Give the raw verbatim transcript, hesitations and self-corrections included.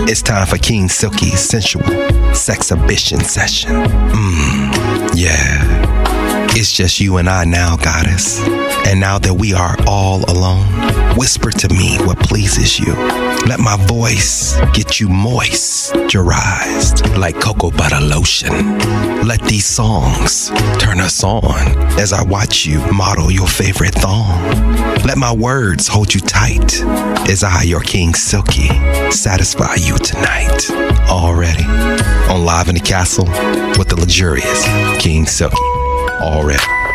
It's time for King Silky's sensual sexhibition session. Mmm, yeah. It's just you and I now, goddess. And now that we are all alone, whisper to me what pleases you. Let my voice get you moisturized like cocoa butter lotion. Let these songs turn us on as I watch you model your favorite thong. Let my words hold you tight as I, your King Silky, satisfy you tonight. Already on Live in the Castle with the luxurious King Silky. Already.